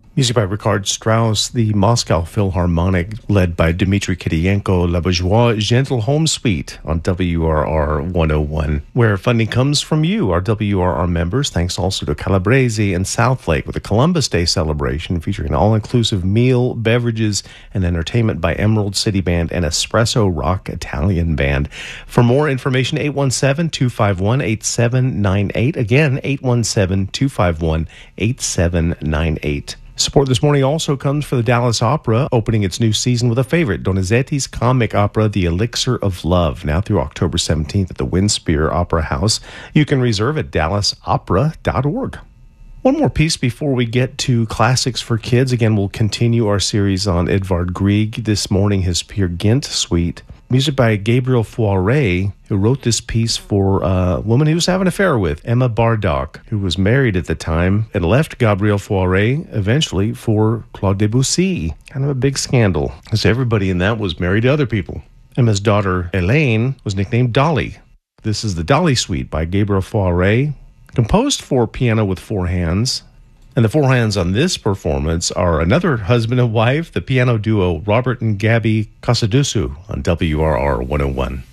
Music by Richard Strauss, the Moscow Philharmonic, led by Dmitry Kiriyenko, La Bourgeois Gentle Home Suite on WRR 101, where funding comes from you, our WRR members. Thanks also to Calabrese and Southlake with a Columbus Day celebration featuring all-inclusive meal, beverages, and entertainment by Emerald City Band and Espresso Rock Italian Band. For more information, 817-251-8798. Again, 817-251-8798. Support this morning also comes for the Dallas Opera, opening its new season with a favorite, Donizetti's comic opera, The Elixir of Love, now through October 17th at the Winspear Opera House. You can reserve at dallasopera.org. One more piece before we get to classics for kids. Again, we'll continue our series on Edvard Grieg. This morning, his Peer Gynt suite. Music by Gabriel Fauré, who wrote this piece for a woman he was having an affair with, Emma Bardock, who was married at the time and left Gabriel Fauré eventually for Claude Debussy. Kind of a big scandal, because everybody in that was married to other people. Emma's daughter, Elaine, was nicknamed Dolly. This is the Dolly Suite by Gabriel Fauré, composed for piano with four hands. And the four hands on this performance are another husband and wife, the piano duo Robert and Gabby Casadusu on WRR 101.